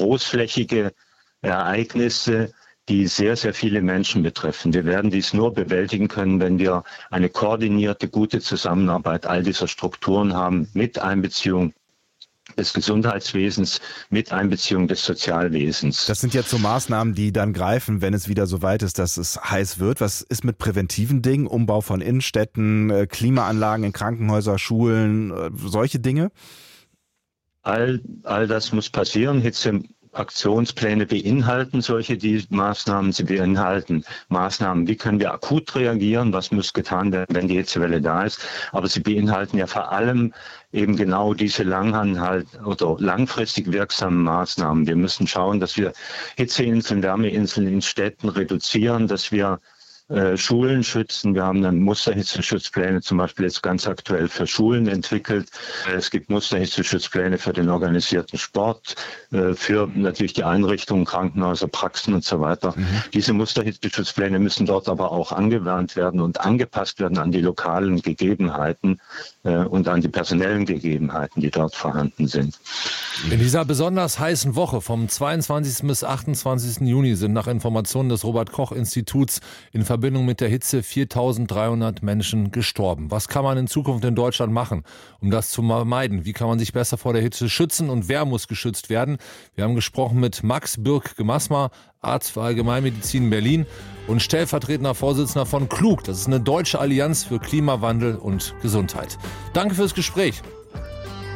großflächige Ereignisse, die sehr, sehr viele Menschen betreffen. Wir werden dies nur bewältigen können, wenn wir eine koordinierte, gute Zusammenarbeit all dieser Strukturen haben, mit Einbeziehung des Gesundheitswesens, mit Einbeziehung des Sozialwesens. Das sind jetzt so Maßnahmen, die dann greifen, wenn es wieder so weit ist, dass es heiß wird. Was ist mit präventiven Dingen? Umbau von Innenstädten, Klimaanlagen in Krankenhäuser, Schulen, solche Dinge? All das muss passieren. Aktionspläne beinhalten die Maßnahmen. Sie beinhalten Maßnahmen, wie können wir akut reagieren, was muss getan werden, wenn die Hitzewelle da ist. Aber sie beinhalten ja vor allem eben genau diese langfristig wirksamen Maßnahmen. Wir müssen schauen, dass wir Hitzeinseln, Wärmeinseln in Städten reduzieren, dass wir Schulen schützen. Wir haben dann Musterhitzeschutzpläne zum Beispiel jetzt ganz aktuell für Schulen entwickelt. Es gibt Musterhitzeschutzpläne für den organisierten Sport, für natürlich die Einrichtungen, Krankenhäuser, Praxen und so weiter. Diese Musterhitzeschutzpläne müssen dort aber auch angewandt werden und angepasst werden an die lokalen Gegebenheiten und an die personellen Gegebenheiten, die dort vorhanden sind. In dieser besonders heißen Woche vom 22. bis 28. Juni sind nach Informationen des Robert-Koch-Instituts in Verbindung mit der Hitze 4.300 Menschen gestorben. Was kann man in Zukunft in Deutschland machen, um das zu vermeiden? Wie kann man sich besser vor der Hitze schützen und wer muss geschützt werden? Wir haben gesprochen mit Max Birk-Gemasmer, Arzt für Allgemeinmedizin in Berlin und stellvertretender Vorsitzender von KLUG. Das ist eine deutsche Allianz für Klimawandel und Gesundheit. Danke fürs Gespräch.